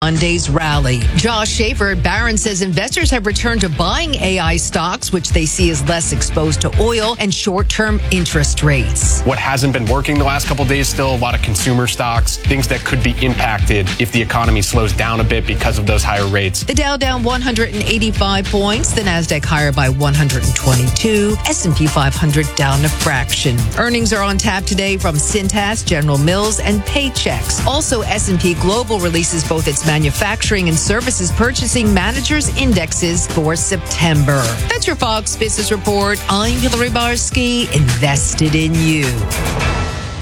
Monday's rally. Josh Schaefer at Barron says investors have returned to buying AI stocks, which they see as less exposed to oil and short-term interest rates. What hasn't been working the last couple of days, still a lot of consumer stocks, things that could be impacted if the economy slows down a bit because of those higher rates. The Dow down 185 points, the Nasdaq higher by 122, S&P 500 down a fraction. Earnings are on tap today from Cintas, General Mills, and Paychex. Also, S&P Global releases both its manufacturing and services purchasing managers indexes for September. That's your Fox Business Report. I'm Hillary Barsky, invested in you.